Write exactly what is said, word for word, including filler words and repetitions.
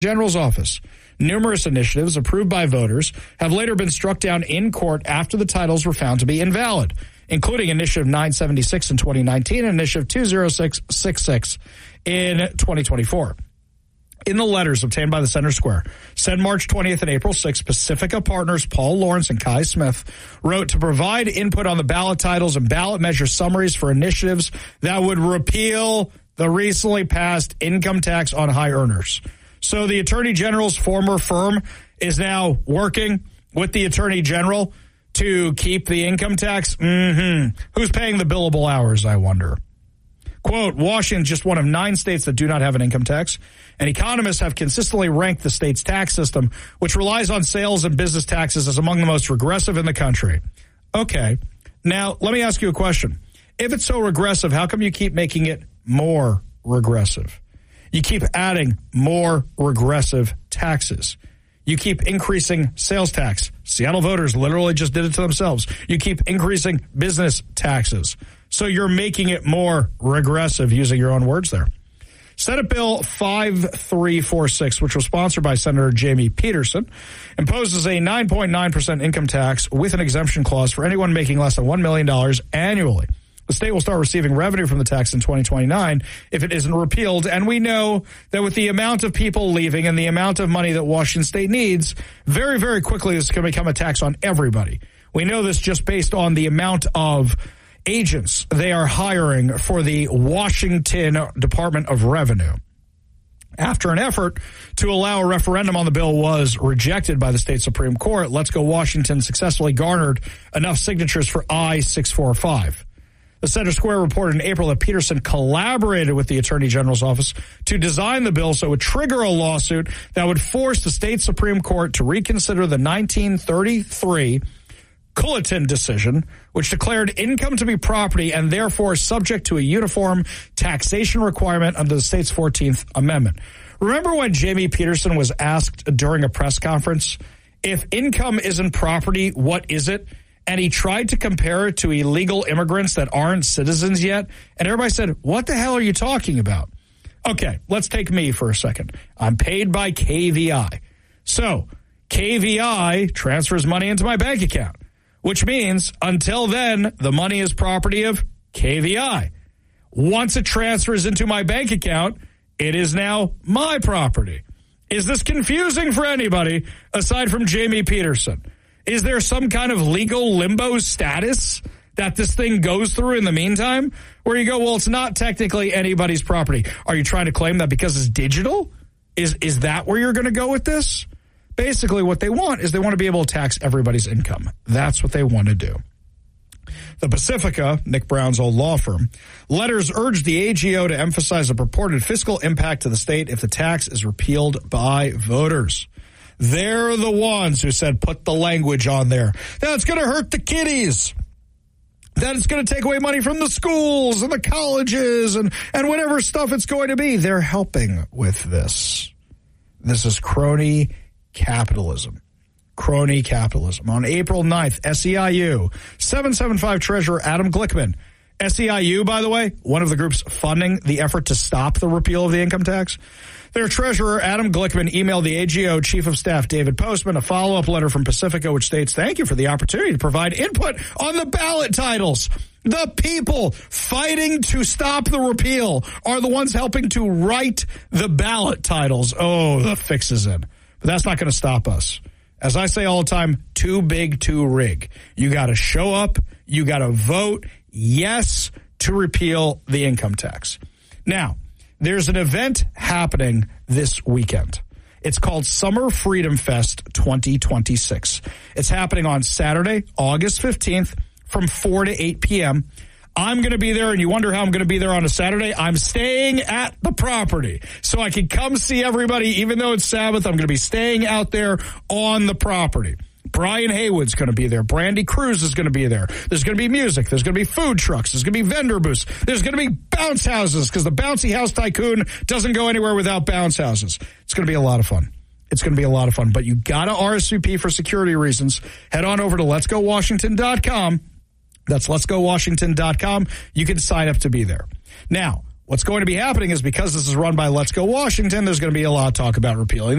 General's office. Numerous initiatives approved by voters have later been struck down in court after the titles were found to be invalid, including Initiative nine seventy-six in twenty nineteen and Initiative two oh six sixty-six in twenty twenty-four. In the letters obtained by the Center Square, said March twentieth and April sixth, Pacifica partners Paul Lawrence and Kai Smith wrote to provide input on the ballot titles and ballot measure summaries for initiatives that would repeal the recently passed income tax on high earners. So the Attorney General's former firm is now working with the Attorney General to keep the income tax. Mm-hmm. Who's paying the billable hours, I wonder? Quote, Washington is just one of nine states that do not have an income tax, and economists have consistently ranked the state's tax system, which relies on sales and business taxes, as among the most regressive in the country. Okay, now let me ask you a question. If it's so regressive, how come you keep making it more regressive? You keep adding more regressive taxes. You keep increasing sales tax. Seattle voters literally just did it to themselves. You keep increasing business taxes. So you're making it more regressive, using your own words there. Senate Bill five three four six, which was sponsored by Senator Jamie Peterson, imposes a nine point nine percent income tax with an exemption clause for anyone making less than one million dollars annually. The state will start receiving revenue from the tax in twenty twenty-nine if it isn't repealed. And we know that with the amount of people leaving and the amount of money that Washington State needs, very, very quickly this is going to become a tax on everybody. We know this just based on the amount of agents they are hiring for the Washington Department of Revenue. After an effort to allow a referendum on the bill was rejected by the state Supreme Court, Let's Go Washington successfully garnered enough signatures for I six forty-five. The Center Square reported in April that Peterson collaborated with the Attorney General's office to design the bill so it would trigger a lawsuit that would force the state Supreme Court to reconsider the nineteen thirty-three Culleton decision, which declared income to be property and therefore subject to a uniform taxation requirement under the state's fourteenth Amendment. Remember when Jamie Peterson was asked during a press conference, if income isn't property, what is it? And he tried to compare it to illegal immigrants that aren't citizens yet. And everybody said, what the hell are you talking about? Okay, let's take me for a second. I'm paid by K V I. So K V I transfers money into my bank account, which means until then, the money is property of K V I. Once it transfers into my bank account, it is now my property. Is this confusing for anybody aside from Jamie Peterson? Is there some kind of legal limbo status that this thing goes through in the meantime where you go, well, it's not technically anybody's property? Are you trying to claim that because it's digital? Is is that where you're going to go with this? Basically, what they want is they want to be able to tax everybody's income. That's what they want to do. The Pacifica, Nick Brown's old law firm, letters urged the A G O to emphasize the purported fiscal impact to the state if the tax is repealed by voters. They're the ones who said put the language on there. That's going to hurt the kiddies. That it's going to take away money from the schools and the colleges and, and whatever stuff it's going to be. They're helping with this. This is crony capitalism. Crony capitalism. On April ninth, S E I U, seven seventy-five Treasurer Adam Glickman. S E I U, by the way, one of the groups funding the effort to stop the repeal of the income tax. Their treasurer, Adam Glickman, emailed the A G O Chief of Staff, David Postman, a follow-up letter from Pacifica, which states, thank you for the opportunity to provide input on the ballot titles. The people fighting to stop the repeal are the ones helping to write the ballot titles. Oh, the fix is in. But that's not going to stop us. As I say all the time, too big to rig. You got to show up. You got to vote yes to repeal the income tax. Now, there's an event happening this weekend. It's called Summer Freedom Fest twenty twenty-six. It's happening on Saturday, August fifteenth from four to eight p.m. I'm going to be there, and you wonder how I'm going to be there on a Saturday. I'm staying at the property so I can come see everybody. Even though it's Sabbath, I'm going to be staying out there on the property. Brian Haywood's going to be there. Brandy Cruz is going to be there. There's going to be music. There's going to be food trucks. There's going to be vendor booths. There's going to be bounce houses because the bouncy house tycoon doesn't go anywhere without bounce houses. It's going to be a lot of fun. It's going to be a lot of fun. But you got to R S V P for security reasons. Head on over to lets go washington dot com. That's lets go washington dot com. You can sign up to be there. Now, what's going to be happening is because this is run by Let's Go Washington, there's going to be a lot of talk about repealing